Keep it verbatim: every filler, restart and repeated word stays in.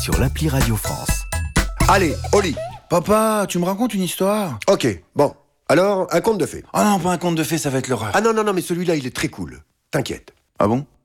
sur l'appli Radio France. Allez, au lit. Papa, tu me racontes une histoire? Ok, bon. Alors, un conte de fées. Ah non, pas un conte de fées, ça va être l'horreur. Ah non, non, non, mais celui-là, il est très cool. T'inquiète. Ah bon?